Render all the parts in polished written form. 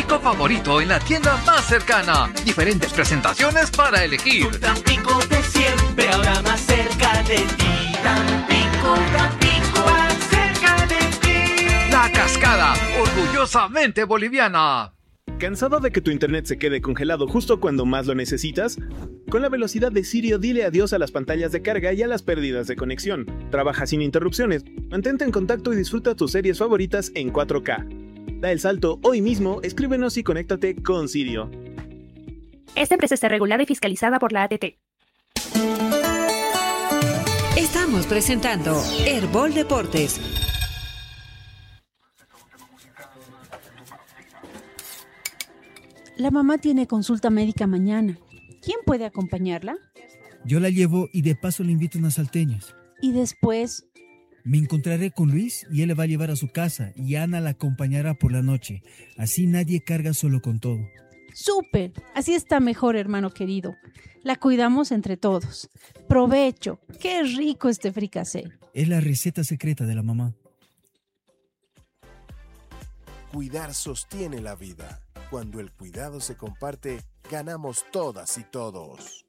Tampico favorito en la tienda más cercana. Diferentes presentaciones para elegir. Tampico de siempre, ahora más cerca de ti. Tampico, más cerca de ti. La Cascada, orgullosamente boliviana. ¿Cansado de que tu internet se quede congelado justo cuando más lo necesitas? Con la velocidad de Sirio, dile adiós a las pantallas de carga y a las pérdidas de conexión. Trabaja sin interrupciones, mantente en contacto y disfruta tus series favoritas en 4K. Da el salto hoy mismo, escríbenos y conéctate con Sirio. Esta empresa está regulada y fiscalizada por la ATT. Estamos presentando Herbol Deportes. La mamá tiene consulta médica mañana. ¿Quién puede acompañarla? Yo la llevo y de paso le invito unas salteñas. ¿Y después? Me encontraré con Luis y él le va a llevar a su casa y Ana la acompañará por la noche. Así nadie carga solo con todo. ¡Súper! Así está mejor, hermano querido. La cuidamos entre todos. ¡Provecho! ¡Qué rico este fricasé! Es la receta secreta de la mamá. Cuidar sostiene la vida. Cuando el cuidado se comparte, ganamos todas y todos.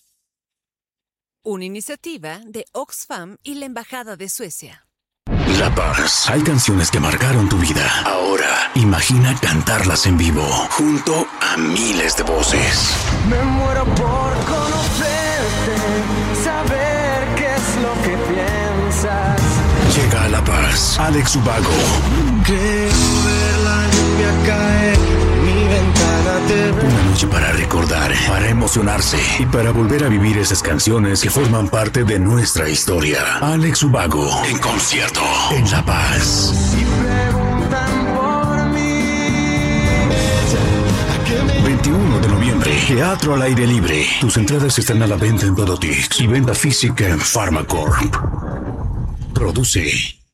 Una iniciativa de Oxfam y la Embajada de Suecia. La Paz. Hay canciones que marcaron tu vida. Ahora, imagina cantarlas en vivo, junto a miles de voces. Me muero por conocerte, saber qué es lo que piensas. Llega a La Paz, Alex Ubago. Creo ver la lluvia caer, mi ventana te ve. Una noche para recordar, para emocionarse y para volver a vivir esas canciones que forman parte de nuestra historia. Alex Ubago, en concierto, en La Paz. Y preguntan por mí. 21 de noviembre, Teatro al Aire Libre. Tus entradas están a la venta en Todotix y venta física en Pharmacorp. Produce.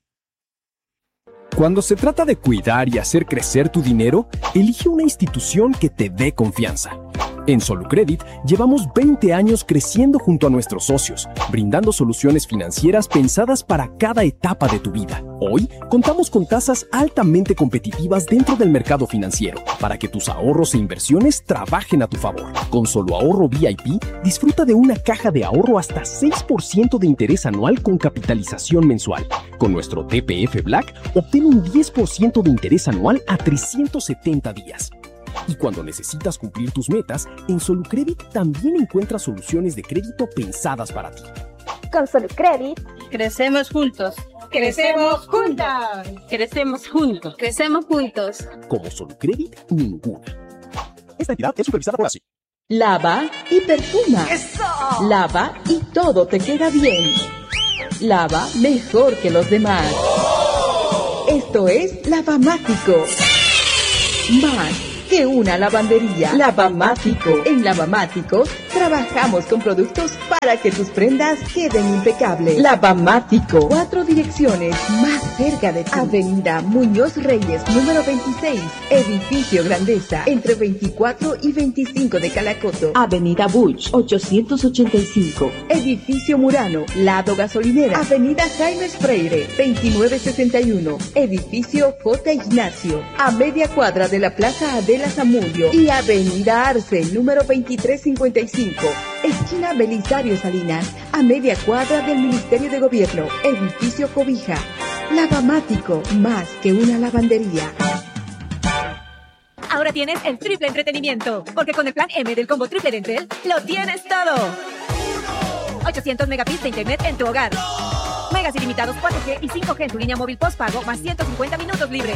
Cuando se trata de cuidar y hacer crecer tu dinero, elige una institución que te dé confianza. En Solucredit llevamos 20 años creciendo junto a nuestros socios, brindando soluciones financieras pensadas para cada etapa de tu vida. Hoy contamos con tasas altamente competitivas dentro del mercado financiero para que tus ahorros e inversiones trabajen a tu favor. Con Solo Ahorro VIP, disfruta de una caja de ahorro hasta 6% de interés anual con capitalización mensual. Con nuestro TPF Black, obtén un 10% de interés anual a 370 días. Y cuando necesitas cumplir tus metas, en Solucredit también encuentras soluciones de crédito pensadas para ti. Con Solucredit, crecemos juntos. ¡Crecemos juntas! Crecemos juntos. Crecemos juntos. Como Solucredit, ninguna. Esta entidad es supervisada por ASI. Lava y perfuma. ¡Eso! Lava y todo te queda bien. Lava mejor que los demás. Esto es Lavamático. Más que una lavandería. Lavamático. En Lavamático trabajamos con productos para que tus prendas queden impecables. Lavamático. 4 direcciones más cerca de ti. Avenida Muñoz Reyes, número 26. Edificio Grandeza, entre 24 y 25 de Calacoto. Avenida Buch, 885. Edificio Murano, lado gasolinera. Avenida Jaime Freire, 2961. Edificio J. Ignacio, a media cuadra de la Plaza Adela Zamudio. Y Avenida Arce, número 2355. Esquina Belisario Salinas, a media cuadra del Ministerio de Gobierno. Edificio Cobija. Lavamático, más que una lavandería. Ahora tienes el triple entretenimiento, porque con el plan M del combo triple de Entel, lo tienes todo. 800 megabits de internet en tu hogar. Megas ilimitados 4G y 5G en tu línea móvil postpago, más 150 minutos libres.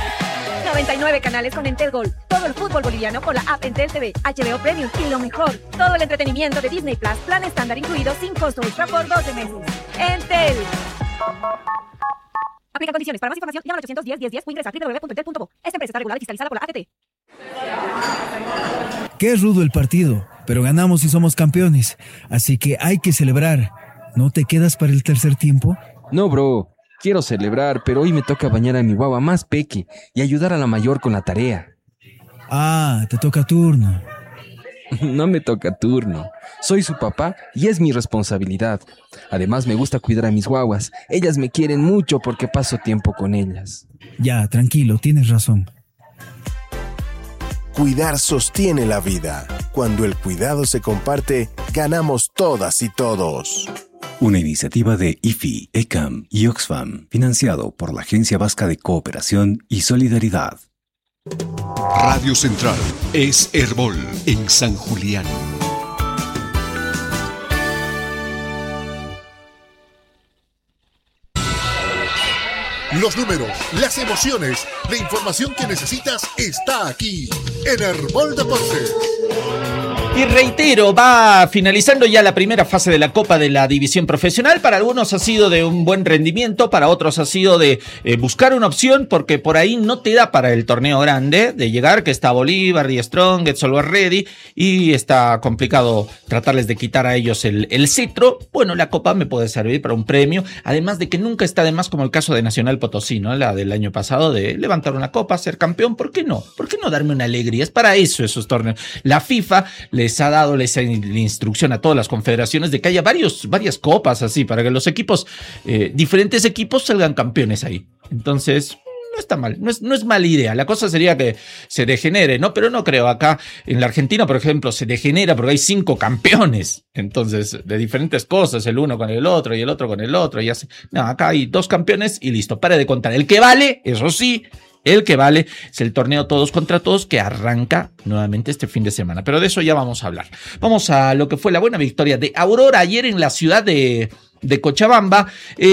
99 canales con Entel Gold. Todo el fútbol boliviano con la app Entel TV, HBO Premium y lo mejor, todo el entretenimiento de Disney Plus, plan estándar incluido sin costo extra por 12 meses. Entel. Aplica condiciones. Para más información, llama al 810-1010 o ingresa a www.entel.co. Esta empresa está regulada y fiscalizada por la ATT. Qué rudo el partido, pero ganamos y somos campeones. Así que hay que celebrar. ¿No te quedas para el tercer tiempo? No, bro. Quiero celebrar, pero hoy me toca bañar a mi guagua más peque y ayudar a la mayor con la tarea. Ah, te toca turno. No me toca turno. Soy su papá y es mi responsabilidad. Además, me gusta cuidar a mis guaguas. Ellas me quieren mucho porque paso tiempo con ellas. Ya, tranquilo, tienes razón. Cuidar sostiene la vida. Cuando el cuidado se comparte, ganamos todas y todos. Una iniciativa de IFI, ECAM y Oxfam, financiado por la Agencia Vasca de Cooperación y Solidaridad. Radio Central es Herbol en San Julián. Los números, las emociones, la información que necesitas está aquí en Herbol Deportes. Y reitero, va finalizando ya la primera fase de la Copa de la División Profesional. Para algunos ha sido de un buen rendimiento, para otros ha sido de buscar una opción, porque por ahí no te da para el torneo grande de llegar, que está Bolívar, Die Strongest, Always Ready, y está complicado tratarles de quitar a ellos el cetro. Bueno, la Copa me puede servir para un premio, además de que nunca está de más, como el caso de Nacional Potosí, ¿no? La del año pasado, de levantar una copa, ser campeón. ¿Por qué no? ¿Por qué no darme una alegría? Es para eso esos torneos. La FIFA les ha dado la instrucción a todas las confederaciones de que haya varias copas así, para que los equipos, diferentes equipos, salgan campeones ahí. Entonces, no está mal, no es mala idea. La cosa sería que se degenere, ¿no? Pero no creo. Acá en la Argentina, por ejemplo, se degenera porque hay 5 campeones. Entonces, de diferentes cosas, el uno con el otro y el otro con el otro. Y así. No, acá hay 2 campeones y listo. Para de contar. El que vale, eso sí, el que vale es el torneo todos contra todos, que arranca nuevamente este fin de semana. Pero de eso ya vamos a hablar. Vamos a lo que fue la buena victoria de Aurora ayer en la ciudad de Cochabamba.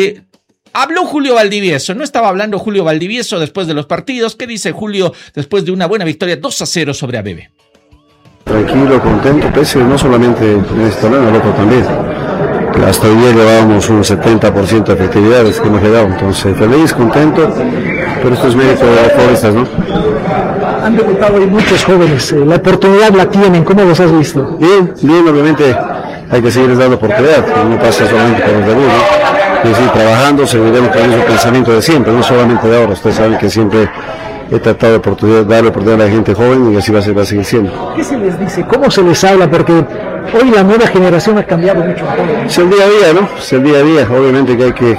Habló Julio Valdivieso. No estaba hablando Julio Valdivieso después de los partidos. ¿Qué dice Julio después de una buena victoria 2-0 sobre ABB? Tranquilo, contento, pese no solamente en este torneo, en el otro también. Hasta hoy día llevábamos un 70% de efectividad desde que hemos llegado. Entonces, feliz, contento, pero esto es mérito de los futbolistas, ¿no? Han debutado hoy muchos jóvenes. La oportunidad la tienen. ¿Cómo los has visto? Bien, obviamente hay que seguirles dando oportunidad. No pasa solamente por el debut, ¿no? Y seguir trabajando, seguiremos con el mismo pensamiento de siempre, no solamente de ahora. Ustedes saben que siempre he tratado de darle oportunidad a la gente joven y así va a seguir siendo. ¿Qué se les dice? ¿Cómo se les habla? Porque hoy la nueva generación ha cambiado mucho. Es el día a día, ¿no? Es el día a día. Obviamente que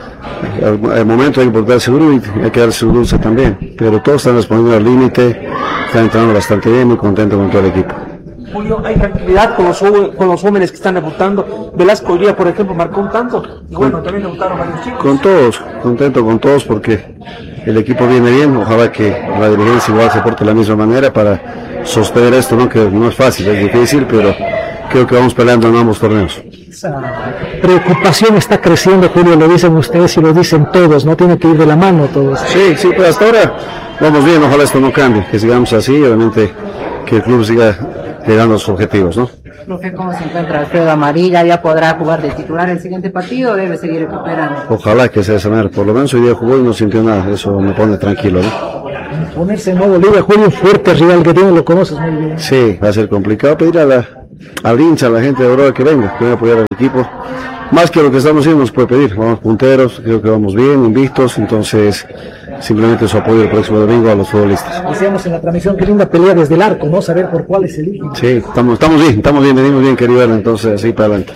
al momento hay que portarse seguro y hay que darse dulce también. Pero todos están respondiendo al límite, están entrando bastante bien, muy contento con todo el equipo. Julio, hay tranquilidad con los jóvenes que están debutando. Velasco hoy día, por ejemplo, marcó un tanto. Y bueno, también debutaron varios chicos. Con todos, contento con todos porque el equipo viene bien. Ojalá que la dirigencia igual se porte de la misma manera para sostener esto, ¿no? Que no es fácil, es difícil, pero creo que vamos peleando en ambos torneos. Esa preocupación está creciendo, Julio, lo dicen ustedes y lo dicen todos, no tiene que ir de la mano todos. Sí, pues hasta ahora vamos bien, ojalá esto no cambie, que sigamos así, obviamente que el club siga llegando sus objetivos, ¿no? Profe, ¿cómo se encuentra Alfredo Amarilla? ¿Ya podrá jugar de titular el siguiente partido o debe seguir recuperando? Ojalá que sea de esa manera, por lo menos hoy día jugó y no sintió nada, eso me pone tranquilo, ¿no? Ponerse en modo libre, Julio, un fuerte rival que tiene, lo conoces muy bien. Sí, va a ser complicado pedir al hincha, a la gente de Aurora que venga a apoyar al equipo. Más que lo que estamos haciendo nos puede pedir, vamos punteros, creo que vamos bien, invictos, entonces simplemente su apoyo el próximo domingo a los futbolistas. Decíamos en la transmisión que linda pelea desde el arco, ¿no? Saber por cuál es el hijo. Sí, estamos bien, venimos bien, querido, entonces así para adelante.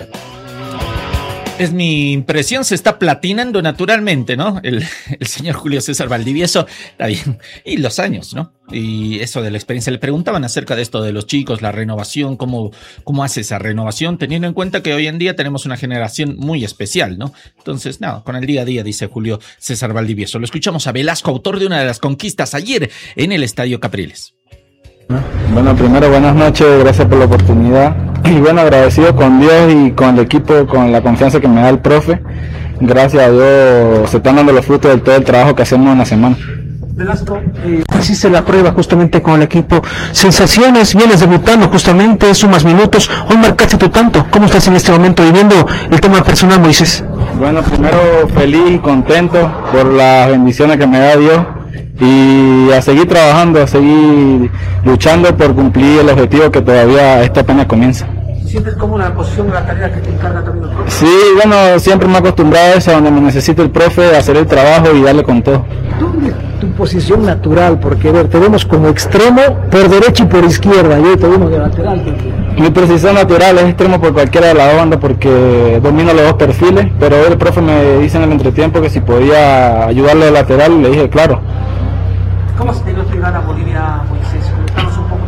Es mi impresión, se está platinando naturalmente, ¿no? El señor Julio César Valdivieso, está bien. Y los años, ¿no? Y eso de la experiencia. Le preguntaban acerca de esto de los chicos, la renovación, cómo hace esa renovación, teniendo en cuenta que hoy en día tenemos una generación muy especial, ¿no? Entonces, nada, con el día a día, dice Julio César Valdivieso. Lo escuchamos a Velasco, autor de una de las conquistas ayer en el Estadio Capriles. Bueno, primero buenas noches, gracias por la oportunidad y bueno, agradecido con Dios y con el equipo, con la confianza que me da el profe. Gracias a Dios se están dando los frutos de todo el trabajo que hacemos en la semana. Velasco, hiciste la prueba justamente con el equipo. Sensaciones, vienes debutando justamente, sumas minutos, hoy marcaste tu tanto. ¿Cómo estás en este momento viviendo el tema personal, Moisés? Bueno, primero feliz y contento por las bendiciones que me da Dios y a seguir trabajando, a seguir luchando por cumplir el objetivo que todavía esta apenas comienza. ¿Sientes como una posición de la tarea que te encarga también el profe? Sí, bueno, siempre me he acostumbrado a eso, donde me necesita el profe, a hacer el trabajo y darle con todo. Tu posición natural, porque a ver, te vemos como extremo por derecha y por izquierda, y hoy te vemos de lateral. Mi posición natural es extremo por cualquiera de las dos bandas porque domino los dos perfiles, pero hoy el profe me dice en el entretiempo que si podía ayudarle de lateral, le dije claro. ¿Cómo se te dio llegar a Bolivia, Moisés? Contanos un poco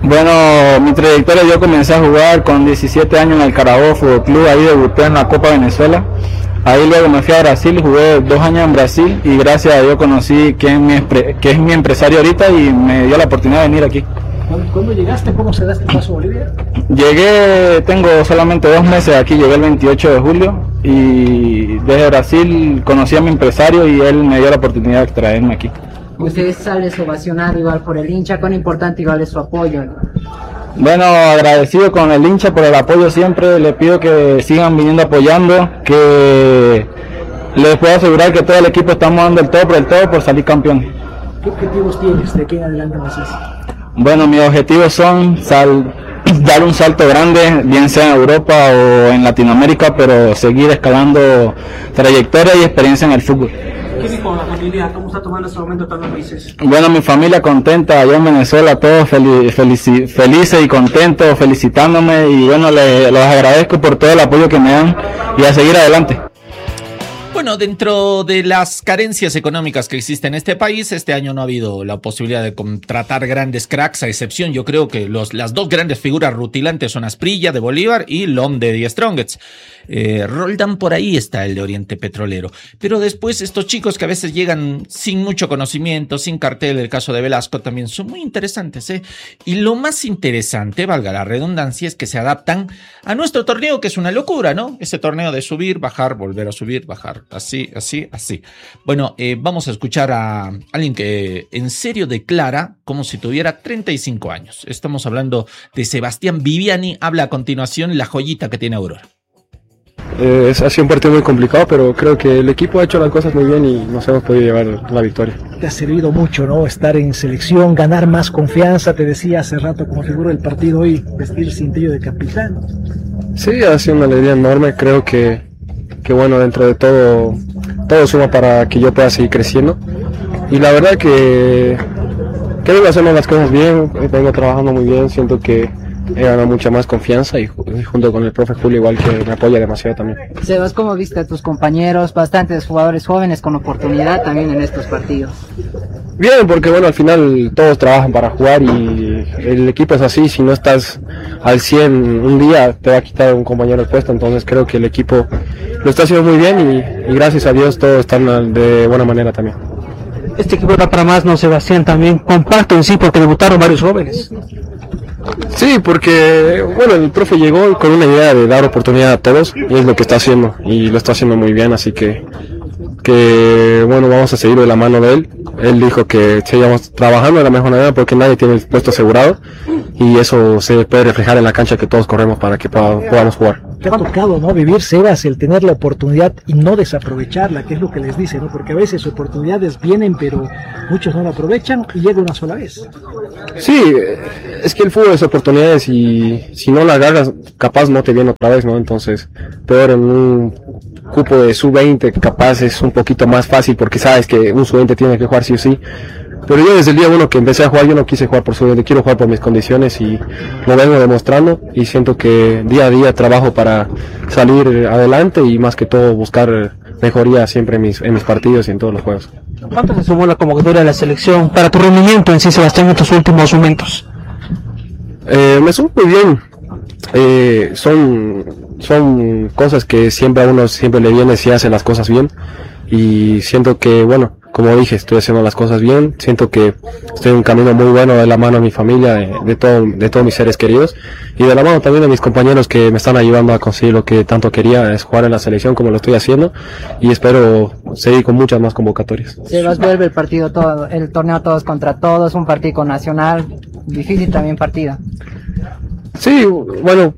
Bueno, mi trayectoria, yo comencé a jugar con 17 años en el Carabobo Fútbol Club, ahí debuté en la Copa Venezuela. Ahí luego me fui a Brasil, jugué 2 años en Brasil y gracias a Dios conocí que es mi empresario ahorita y me dio la oportunidad de venir aquí. ¿Cuándo llegaste? ¿Cómo se da este paso a Bolivia? Llegué, tengo solamente 2 meses aquí, llegué el 28 de julio y desde Brasil conocí a mi empresario y él me dio la oportunidad de traerme aquí. Usted sale ovacionado igual por el hincha, ¿cuán importante igual es su apoyo? Bueno, agradecido con el hincha por el apoyo siempre, le pido que sigan viniendo apoyando, que les puedo asegurar que todo el equipo estamos dando el todo por salir campeón. ¿Qué objetivos tienes de aquí en adelante, Macías? Bueno, mis objetivos son dar un salto grande, bien sea en Europa o en Latinoamérica, pero seguir escalando trayectoria y experiencia en el fútbol. ¿Qué dijo la familia? ¿Cómo está tomando este momento tan felices? Bueno, mi familia contenta, allá en Venezuela, todos felices y contentos, felicitándome y bueno, los agradezco por todo el apoyo que me dan y a seguir adelante. Bueno, dentro de las carencias económicas que existen en este país, este año no ha habido la posibilidad de contratar grandes cracks, a excepción, yo creo que las 2 grandes figuras rutilantes son Asprilla de Bolívar y Lom de Die Strongets. Roldán por ahí está, el de Oriente Petrolero. Pero después estos chicos que a veces llegan sin mucho conocimiento, sin cartel, el caso de Velasco también son muy interesantes, ¿eh? Y lo más interesante, valga la redundancia, es que se adaptan a nuestro torneo, que es una locura, ¿no? Ese torneo de subir, bajar, volver a subir, bajar. Así. Bueno, vamos a escuchar a alguien que en serio declara como si tuviera 35 años. Estamos hablando de Sebastián Viviani. Habla a continuación la joyita que tiene Aurora. Ha sido un partido muy complicado, pero creo que el equipo ha hecho las cosas muy bien y nos hemos podido llevar la victoria. Te ha servido mucho, ¿no? Estar en selección, ganar más confianza, te decía hace rato como figura del partido hoy, vestir el cintillo de capitán. Sí, ha sido una alegría enorme, creo que bueno, dentro de todo suma para que yo pueda seguir creciendo y la verdad que vengo haciendo las cosas bien, vengo trabajando muy bien, siento que he ganado mucha más confianza y junto con el profe Julio igual que me apoya demasiado también. Sebas, ¿cómo viste a tus compañeros, bastantes jugadores jóvenes con oportunidad también en estos partidos? Bien, porque bueno, al final todos trabajan para jugar y el equipo es así, si no estás al 100 un día te va a quitar un compañero el puesto, entonces creo que el equipo lo está haciendo muy bien y gracias a Dios todos están de buena manera también. Este equipo da para más, ¿no, Sebastián? También compacto en sí porque debutaron varios jóvenes. Sí, porque bueno, el profe llegó con una idea de dar oportunidad a todos y es lo que está haciendo y lo está haciendo muy bien, así que bueno, vamos a seguir de la mano de él. Él dijo que seguíamos trabajando de la mejor manera porque nadie tiene el puesto asegurado y eso se puede reflejar en la cancha que todos corremos para que podamos jugar. Te ha tocado, ¿no? Vivir, Sebas, el tener la oportunidad y no desaprovecharla, que es lo que les dice, ¿no? Porque a veces oportunidades vienen, pero muchos no la aprovechan y llega una sola vez. Sí, es que el fútbol es oportunidades y si no la agarras, capaz no te viene otra vez, ¿no? Entonces, peor en un cupo de sub-20, capaz es un poquito más fácil porque sabes que un sub-20 tiene que jugar sí o sí. Pero yo desde el día 1 que empecé a jugar, yo no quise jugar por sub-20, quiero jugar por mis condiciones y lo vengo demostrando y siento que día a día trabajo para salir adelante y más que todo buscar mejoría siempre en mis partidos y en todos los juegos. ¿Cuánto se sumó la convocatoria de la selección para tu rendimiento en sí, Sebastián, en estos últimos momentos? Me sumo muy bien. Son cosas que siempre a uno siempre le viene si hace las cosas bien y siento que bueno, como dije, estoy haciendo las cosas bien, siento que estoy en un camino muy bueno de la mano de mi familia, de todos mis seres queridos y de la mano también de mis compañeros que me están ayudando a conseguir lo que tanto quería, es jugar en la selección como lo estoy haciendo y espero seguir con muchas más convocatorias. Sebas, vuelve el torneo todos contra todos, un partido nacional, difícil también partido. Sí, bueno,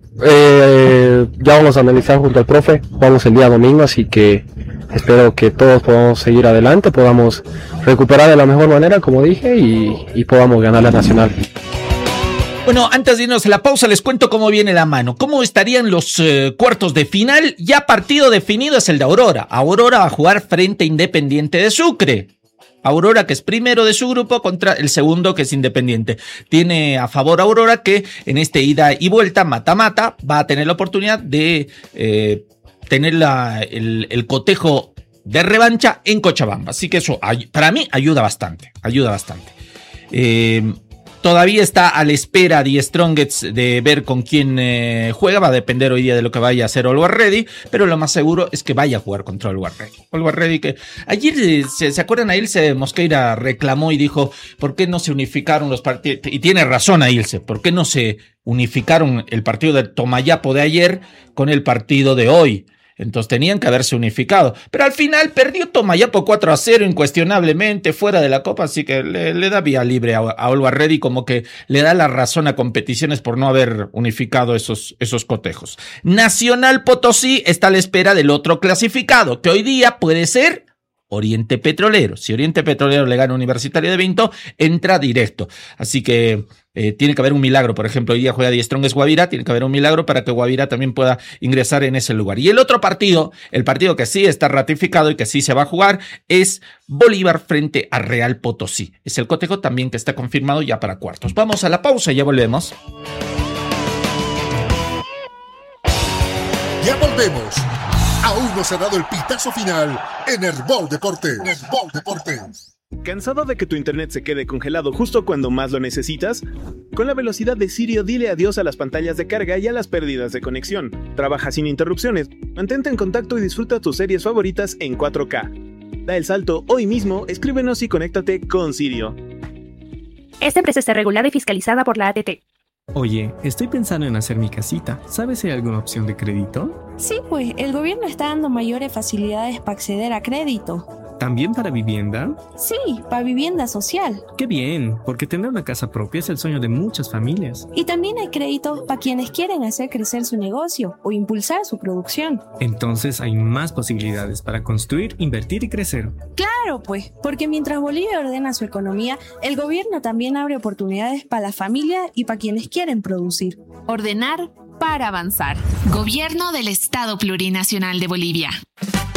ya vamos a analizar junto al profe, jugamos el día domingo, así que espero que todos podamos seguir adelante, podamos recuperar de la mejor manera, como dije, y podamos ganar la nacional. Bueno, antes de irnos a la pausa, les cuento cómo viene la mano. ¿Cómo estarían los cuartos de final? Ya partido definido es el de Aurora. Aurora va a jugar frente a Independiente de Sucre. Aurora, que es primero de su grupo, contra el segundo, que es Independiente. Tiene a favor Aurora, que en este ida y vuelta, mata-mata, va a tener la oportunidad de tener el cotejo de revancha en Cochabamba. Así que eso, para mí, ayuda bastante. Todavía está a la espera The Strongest de ver con quién juega. Va a depender hoy día de lo que vaya a hacer Always Ready, pero lo más seguro es que vaya a jugar contra Always Ready. Always Ready que ayer, ¿se acuerdan? A Ilse Mosqueira reclamó y dijo, ¿por qué no se unificaron los partidos? Y tiene razón a Ilse, ¿por qué no se unificaron el partido de Tomayapo de ayer con el partido de hoy? Entonces tenían que haberse unificado. Pero al final perdió Tomayapo 4-0 incuestionablemente fuera de la Copa, así que le da vía libre a Always Ready, como que le da la razón a Competiciones por no haber unificado esos cotejos. Nacional Potosí está a la espera del otro clasificado, que hoy día puede ser Oriente Petrolero. Si Oriente Petrolero le gana a Universitario de Vinto, entra directo. Así que tiene que haber un milagro. Por ejemplo, hoy día juega The Strongest Guavirá. Tiene que haber un milagro para que Guavirá también pueda ingresar en ese lugar. Y el otro partido, el partido que sí está ratificado y que sí se va a jugar, es Bolívar frente a Real Potosí. Es el cotejo también que está confirmado ya para cuartos. Vamos a la pausa y ya volvemos. Ya volvemos. Aún no se ha dado el pitazo final en Herbol Deportes. ¿Cansado de que tu internet se quede congelado justo cuando más lo necesitas? Con la velocidad de Sirio, dile adiós a las pantallas de carga y a las pérdidas de conexión. Trabaja sin interrupciones, mantente en contacto y disfruta tus series favoritas en 4K. Da el salto hoy mismo, escríbenos y conéctate con Sirio. Esta empresa está regulada y fiscalizada por la ATT. Oye, estoy pensando en hacer mi casita. ¿Sabes si hay alguna opción de crédito? Sí, pues el gobierno está dando mayores facilidades para acceder a crédito. ¿También para vivienda? Sí, para vivienda social. ¡Qué bien! Porque tener una casa propia es el sueño de muchas familias. Y también hay créditos para quienes quieren hacer crecer su negocio o impulsar su producción. Entonces hay más posibilidades para construir, invertir y crecer. Claro, pues, porque mientras Bolivia ordena su economía, el gobierno también abre oportunidades para la familia y para quienes quieren producir. Ordenar para avanzar. Gobierno del Estado Plurinacional de Bolivia.